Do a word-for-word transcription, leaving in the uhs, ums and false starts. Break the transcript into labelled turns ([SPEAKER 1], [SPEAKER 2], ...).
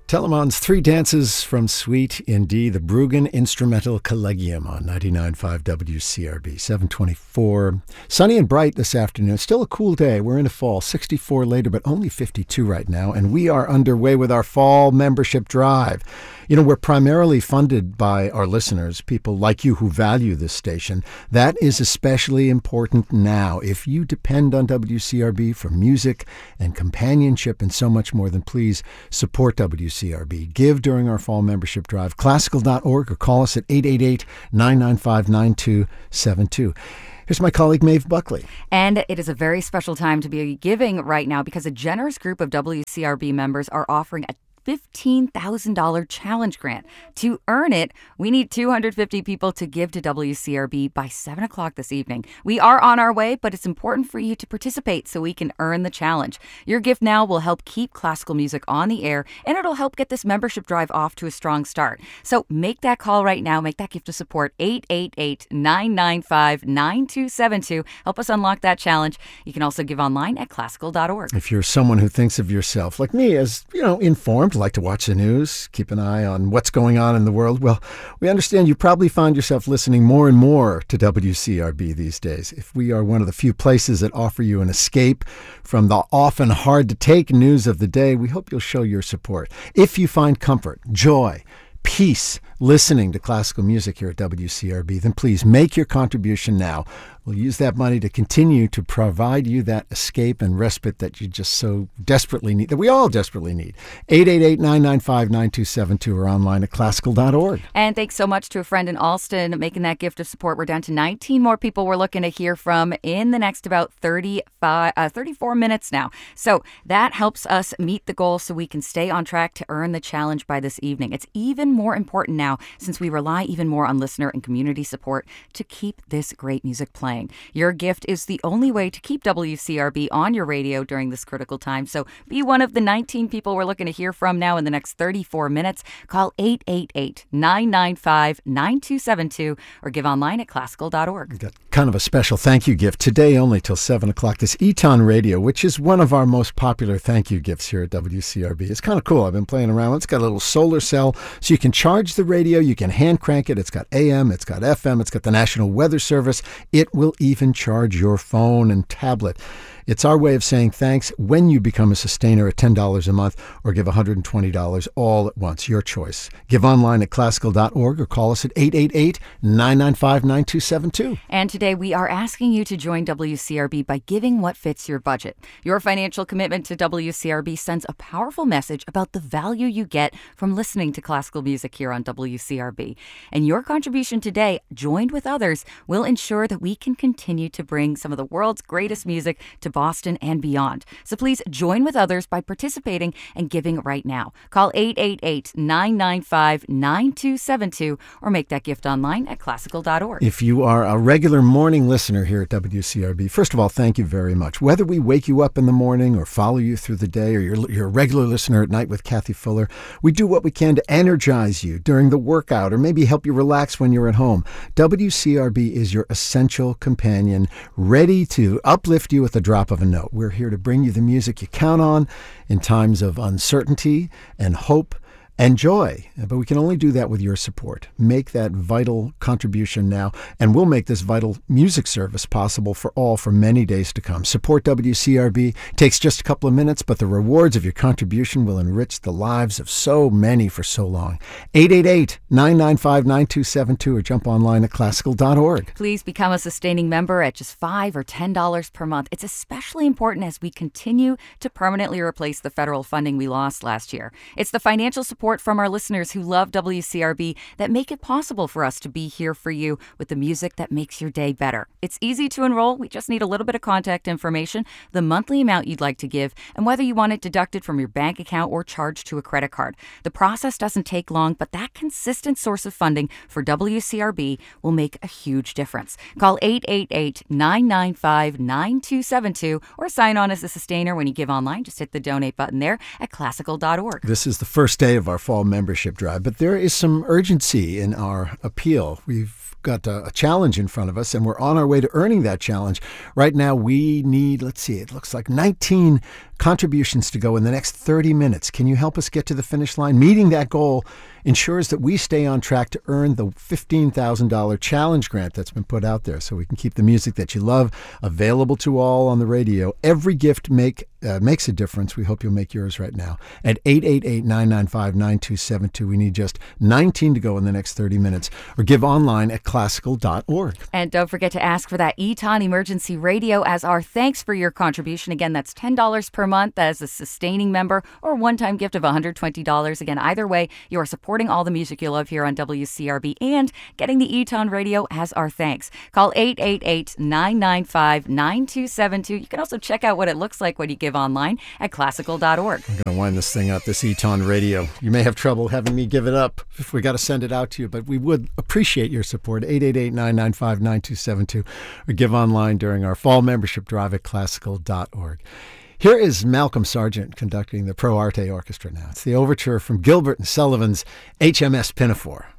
[SPEAKER 1] Telemon's Three Dances from Suite in D, the Bruggen Instrumental Collegium on ninety-nine point five W C R B, seven twenty-four. Sunny and bright this afternoon. Still a cool day. We're into fall. sixty-four later, but only fifty-two right now. And we are underway with our fall membership drive. You know, we're primarily funded by our listeners, people like you who value this station. That is especially important now. If you depend on W C R B for music and companionship and so much more, then please support W C R B. Give during our fall membership drive. Classical dot org or call us at eight eight eight, nine nine five, nine two seven two. Here's my colleague, Maeve Buckley.
[SPEAKER 2] And it is a very special time to be giving right now because a generous group of W C R B members are offering a fifteen thousand dollars challenge grant. To earn it, we need two hundred fifty people to give to W C R B by seven o'clock this evening. We are on our way, but it's important for you to participate so we can earn the challenge. Your gift now will help keep classical music on the air, and it'll help get this membership drive off to a strong start. So make that call right now. Make that gift of support, eight eight eight, nine nine five, nine two seven two. Help us unlock that challenge. You can also give online at classical dot org.
[SPEAKER 1] If you're someone who thinks of yourself, like me, as, you know, informed, like to watch the news, keep an eye on what's going on in the world, well, we understand you probably find yourself listening more and more to W C R B these days. If we are one of the few places that offer you an escape from the often hard-to-take news of the day, we hope you'll show your support. If you find comfort, joy, peace listening to classical music here at W C R B, then please make your contribution now. We'll use that money to continue to provide you that escape and respite that you just so desperately need, that we all desperately need. eight eight eight, nine nine five, nine two seven two or online at classical dot org.
[SPEAKER 2] And thanks so much to a friend in Alston making that gift of support. We're down to nineteen more people we're looking to hear from in the next about thirty-five, uh, thirty-four minutes now. So that helps us meet the goal so we can stay on track to earn the challenge by this evening. It's even more important now since we rely even more on listener and community support to keep this great music playing. Your gift is the only way to keep W C R B on your radio during this critical time. So be one of the nineteen people we're looking to hear from now in the next thirty-four minutes. Call eight eight eight, nine nine five, nine two seven two or give online at classical dot org.
[SPEAKER 1] Got kind of a special thank you gift today only till seven o'clock. This Eton Radio, which is one of our most popular thank you gifts here at W C R B. It's kind of cool. I've been playing around. It's got a little solar cell so you can charge the radio. You can hand crank it. It's got A M. It's got F M. It's got the National Weather Service. It will even charge your phone and tablet. It's our way of saying thanks when you become a sustainer at ten dollars a month or give one hundred twenty dollars all at once. Your choice. Give online at classical dot org or call us at eight eight eight, nine nine five, nine two seven two.
[SPEAKER 2] And today we are asking you to join W C R B by giving what fits your budget. Your financial commitment to W C R B sends a powerful message about the value you get from listening to classical music here on W C R B. And your contribution today, joined with others, will ensure that we can continue to bring some of the world's greatest music to Boston and beyond. So please join with others by participating and giving right now. Call eight eight eight, nine nine five, nine two seven two or make that gift online at classical dot org.
[SPEAKER 1] If you are a regular morning listener here at W C R B, first of all, thank you very much. Whether we wake you up in the morning or follow you through the day, or you're, you're a regular listener at night with Kathy Fuller, we do what we can to energize you during the workout or maybe help you relax when you're at home. W C R B is your essential companion, ready to uplift you with the drop of a note. We're here to bring you the music you count on in times of uncertainty and hope and joy. But we can only do that with your support. Make that vital contribution now, and we'll make this vital music service possible for all for many days to come. Support W C R B. Takes just a couple of minutes, but the rewards of your contribution will enrich the lives of so many for so long. eight eight eight, nine nine five, nine two seven two or jump online at classical dot org.
[SPEAKER 2] Please become a sustaining member at just five dollars or ten dollars per month. It's especially important as we continue to permanently replace the federal funding we lost last year. It's the financial support from our listeners who love W C R B that make it possible for us to be here for you with the music that makes your day better. It's easy to enroll. We just need a little bit of contact information, the monthly amount you'd like to give, and whether you want it deducted from your bank account or charged to a credit card. The process doesn't take long, but that consistent source of funding for W C R B will make a huge difference. Call eight eight eight, nine nine five, nine two seven two or sign on as a sustainer when you give online. Just hit the donate button there at classical dot org.
[SPEAKER 1] This is the first day of our our fall membership drive, but there is some urgency in our appeal. We've got a, a challenge in front of us, and we're on our way to earning that challenge. Right now, we need, let's see, it looks like nineteen contributions to go in the next thirty minutes. Can you help us get to the finish line? Meeting that goal ensures that we stay on track to earn the fifteen thousand dollars challenge grant that's been put out there, so we can keep the music that you love available to all on the radio. Every gift make uh, makes a difference. We hope you'll make yours right now at eight eight eight, nine nine five, nine two seven two. We need just nineteen to go in the next thirty minutes, or give online at classical dot org.
[SPEAKER 2] And don't forget to ask for that Eton Emergency Radio as our thanks for your contribution. Again, that's ten dollars per month as a sustaining member, or a one-time gift of one hundred twenty dollars. Again, either way, you are supporting all the music you love here on W C R B and getting the Eton Radio as our thanks. Call eight eight eight, nine nine five, nine two seven two. You can also check out what it looks like when you give online at classical dot org.
[SPEAKER 1] I'm going to wind this thing up, this Eton Radio. You may have trouble having me give it up if we got to send it out to you, but we would appreciate your support. eight eight eight, nine nine five, nine two seven two, or give online during our fall membership drive at classical dot org. Here is Malcolm Sargent conducting the Pro Arte Orchestra now. It's the overture from Gilbert and Sullivan's H M S Pinafore.